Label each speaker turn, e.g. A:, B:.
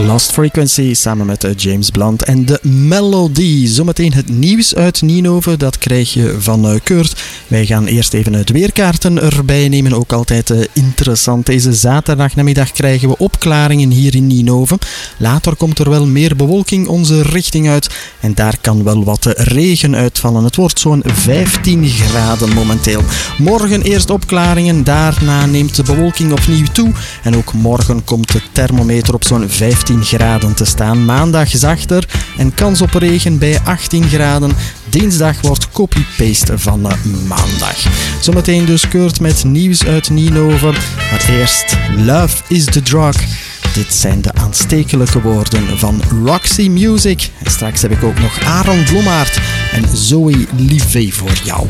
A: Lost Frequency samen met James Blunt en de Melody. Zometeen het nieuws uit Ninove, dat krijg je van Kurt. Wij gaan eerst even de weerkaarten erbij nemen. Ook altijd interessant. Deze zaterdagnamiddag krijgen we opklaringen hier in Ninove. Later komt er wel meer bewolking onze richting uit. En daar kan wel wat regen uitvallen. Het wordt zo'n 15 graden momenteel. Morgen eerst opklaringen. Daarna neemt de bewolking opnieuw toe. En ook morgen komt de thermometer op zo'n 15 graden te staan. Maandag zachter en kans op regen bij 18 graden. Dinsdag wordt copy-paste van maandag. Zometeen dus Kurt met nieuws uit Ninove. Maar eerst Love is the Drug. Dit zijn de aanstekelijke woorden van Roxy Music. En straks heb ik ook nog Aaron Blommaert en Zoe Livet voor jou.